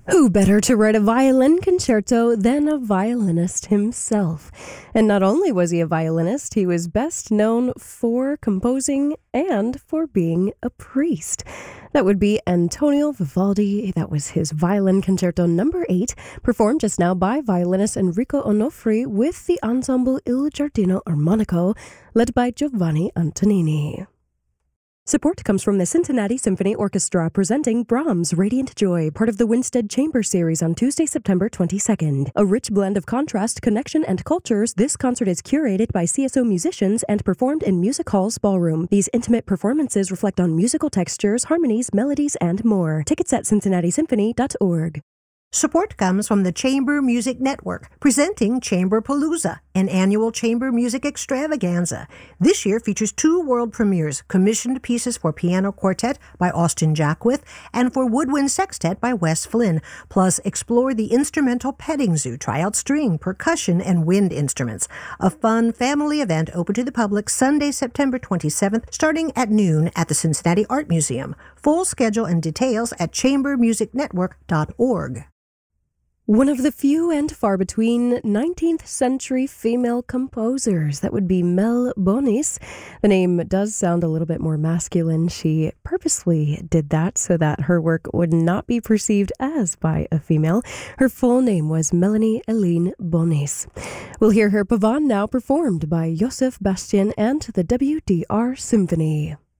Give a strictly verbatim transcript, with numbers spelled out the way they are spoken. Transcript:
Who better to write a violin concerto than a violinist himself? And not only was he a violinist, he was best known for composing and for being a priest. That would be Antonio Vivaldi. That was his Violin Concerto number eight, performed just now by violinist Enrico Onofri with the ensemble Il Giardino Armonico, led by Giovanni Antonini. Support comes from the Cincinnati Symphony Orchestra presenting Brahms' Radiant Joy, part of the Winstead Chamber Series on Tuesday, September twenty-second. A rich blend of contrast, connection, and cultures, this concert is curated by C S O musicians and performed in Music Hall's ballroom. These intimate performances reflect on musical textures, harmonies, melodies, and more. Tickets at cincinnati symphony dot org. Support comes from the Chamber Music Network, presenting Chamberpalooza, an annual chamber music extravaganza. This year features two world premieres, commissioned pieces for piano quartet by Austin Jackwith and for woodwind sextet by Wes Flynn. Plus, explore the instrumental petting zoo, try out string, percussion, and wind instruments. A fun family event open to the public Sunday, September twenty-seventh, starting at noon at the Cincinnati Art Museum. Full schedule and details at chamber music network dot org. One of the few and far between nineteenth century female composers, that would be Mel Bonis. The name does sound a little bit more masculine. She purposely did that so that her work would not be perceived as by a female. Her full name was Melanie Eileen Bonis. We'll hear her Pavane now performed by Joseph Bastian and the W D R Symphony.